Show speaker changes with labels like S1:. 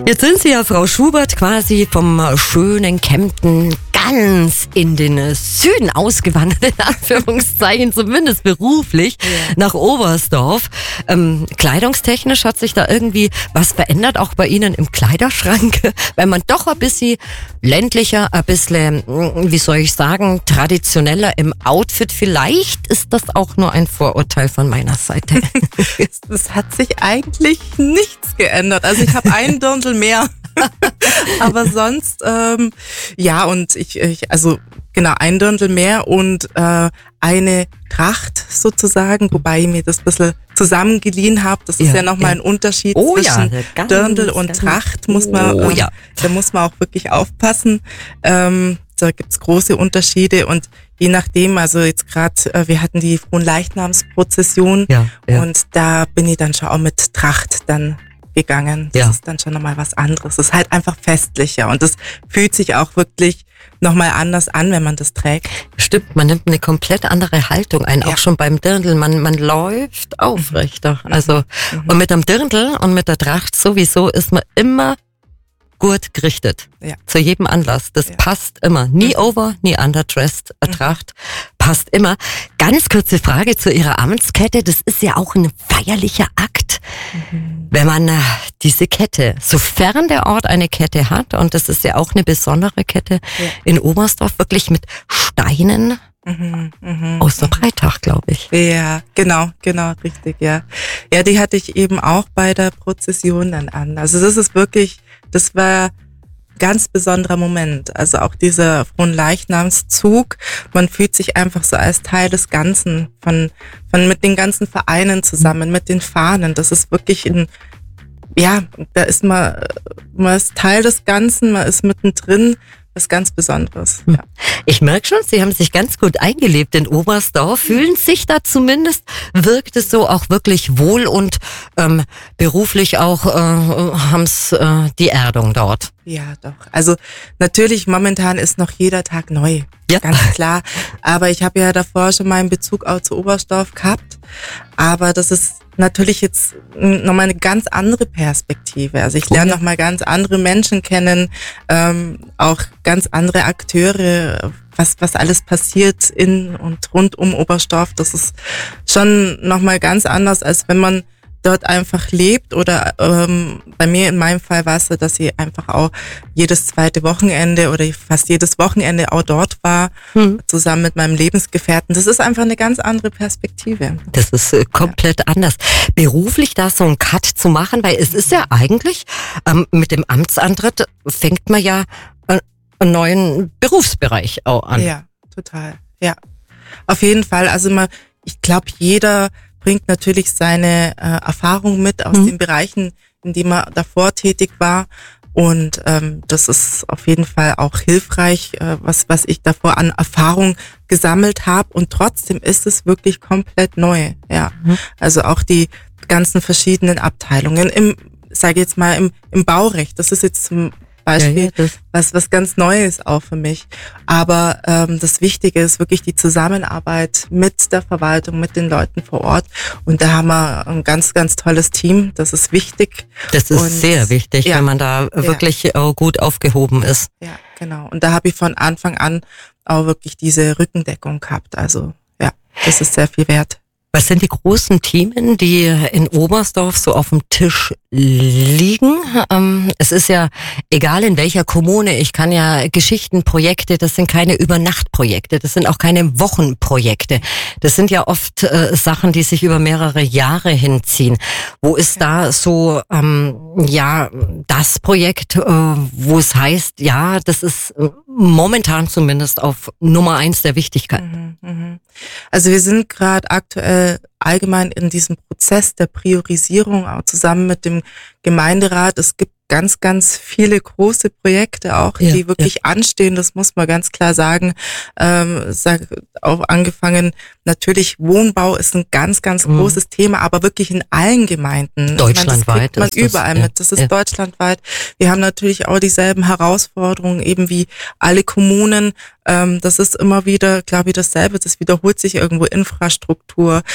S1: Jetzt sind Sie ja, Frau Schubert, quasi vom schönen Kempten ganz in den Süden ausgewandert, in Anführungszeichen, zumindest beruflich, nach Oberstdorf. Kleidungstechnisch hat sich da irgendwie was verändert, auch bei Ihnen im Kleiderschrank, weil man doch ein bisschen ländlicher, ein bisschen, wie soll ich sagen, traditioneller im Outfit. Vielleicht ist das auch nur ein Vorurteil von meiner Seite.
S2: Es hat sich eigentlich nichts geändert. Also ich habe einen Dirndl mehr. Aber sonst, ja, und also genau, ein Dirndl mehr und eine Tracht sozusagen, wobei ich mir das ein bisschen zusammengeliehen habe. Das ist ja nochmal ein Unterschied zwischen Dirndl und Tracht, muss man, da muss man auch wirklich aufpassen. Da gibt's große Unterschiede und je nachdem, also jetzt gerade, wir hatten die Fronleichnamsprozession und da bin ich dann schon auch mit Tracht dann gegangen. Das ist dann schon nochmal was anderes. Das ist halt einfach festlicher und das fühlt sich auch wirklich nochmal anders an, wenn man das trägt.
S1: Stimmt, man nimmt eine komplett andere Haltung ein, auch schon beim Dirndl. Man läuft aufrechter. Also, und mit dem Dirndl und mit der Tracht sowieso ist man immer gut gerichtet. Zu jedem Anlass. Das passt immer. Nie over, nie underdressed. Tracht passt immer. Ganz kurze Frage zu Ihrer Amtskette. Das ist ja auch ein feierlicher Akt. Wenn man diese Kette, sofern der Ort eine Kette hat, und das ist ja auch eine besondere Kette in Oberstdorf, wirklich mit Steinen aus der Breitach, glaube ich.
S2: Ja, genau, richtig, ja. Ja, die hatte ich eben auch bei der Prozession dann an. Also das ist wirklich, das war ganz besonderer Moment. Also auch dieser Fronleichnamszug, man fühlt sich einfach so als Teil des Ganzen, von mit den ganzen Vereinen zusammen, mit den Fahnen. Das ist wirklich da ist man ist Teil des Ganzen, man ist mittendrin, was ganz Besonderes. Ja.
S1: Ich merke schon, Sie haben sich ganz gut eingelebt in Oberstdorf, fühlen sich da zumindest, wirkt es so auch wirklich wohl und beruflich auch haben's die Erdung dort.
S2: Ja, doch. Also natürlich, momentan ist noch jeder Tag neu, ganz klar. Aber ich habe ja davor schon meinen Bezug auch zu Oberstdorf gehabt. Aber das ist natürlich jetzt nochmal eine ganz andere Perspektive. Also ich lerne nochmal ganz andere Menschen kennen, auch ganz andere Akteure, was alles passiert in und rund um Oberstdorf. Das ist schon nochmal ganz anders, als wenn man dort einfach lebt oder bei mir in meinem Fall war es so, dass ich einfach auch jedes zweite Wochenende oder fast jedes Wochenende auch dort war, zusammen mit meinem Lebensgefährten. Das ist einfach eine ganz andere Perspektive.
S1: Das ist komplett anders. Beruflich da so einen Cut zu machen, weil es ist ja eigentlich, mit dem Amtsantritt fängt man ja einen neuen Berufsbereich auch an.
S2: Ja, total. Ja, auf jeden Fall. Also ich glaube, jeder bringt natürlich seine Erfahrung mit aus den Bereichen, in denen man davor tätig war. Und das ist auf jeden Fall auch hilfreich, was ich davor an Erfahrung gesammelt habe. Und trotzdem ist es wirklich komplett neu. Ja, also auch die ganzen verschiedenen Abteilungen sage jetzt mal im Baurecht. Das ist jetzt zum Beispiel was ganz Neues auch für mich. Aber das Wichtige ist wirklich die Zusammenarbeit mit der Verwaltung, mit den Leuten vor Ort. Und da haben wir ein ganz, ganz tolles Team. Das ist wichtig.
S1: Das ist sehr wichtig, wenn man da wirklich gut aufgehoben ist.
S2: Ja, genau. Und da habe ich von Anfang an auch wirklich diese Rückendeckung gehabt. Also ja, das ist sehr viel wert.
S1: Was sind die großen Themen, die in Oberstdorf so auf dem Tisch liegen? Es ist ja egal in welcher Kommune, ich kann ja Geschichten, Projekte, das sind keine Übernachtprojekte, das sind auch keine Wochenprojekte. Das sind ja oft Sachen, die sich über mehrere Jahre hinziehen. Wo ist da so, das Projekt, wo es heißt, ja, das ist momentan zumindest auf Nummer 1 der Wichtigkeit?
S2: Also wir sind gerade aktuell allgemein in diesem Prozess der Priorisierung, auch zusammen mit dem Gemeinderat. Es gibt ganz, ganz viele große Projekte auch, die wirklich anstehen. Das muss man ganz klar sagen. Auch angefangen, natürlich Wohnbau ist ein ganz, ganz großes Thema, aber wirklich in allen Gemeinden.
S1: Deutschlandweit.
S2: Das kriegt man überall mit. Das ist deutschlandweit. Wir haben natürlich auch dieselben Herausforderungen, eben wie alle Kommunen. Das ist immer wieder, glaube ich, dasselbe. Das wiederholt sich irgendwo. Infrastruktur,